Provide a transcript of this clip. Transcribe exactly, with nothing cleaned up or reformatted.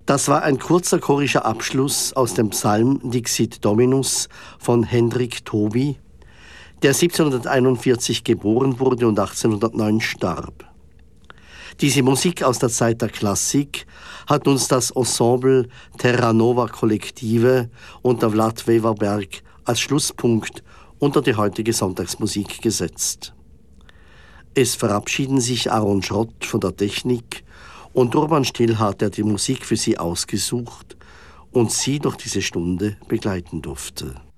Das war ein kurzer chorischer Abschluss aus dem Psalm Dixit Dominus von Hendrik Toby, der siebzehnhunderteinundvierzig geboren wurde und achtzehnhundertneun starb. Diese Musik aus der Zeit der Klassik hat uns das Ensemble Terra Nova Collective unter Vlad Weverberg als Schlusspunkt unter die heutige Sonntagsmusik gesetzt. Es verabschieden sich Aaron Schrott von der Technik und Urban Stillhardt, der die Musik für Sie ausgesucht und Sie durch diese Stunde begleiten durfte.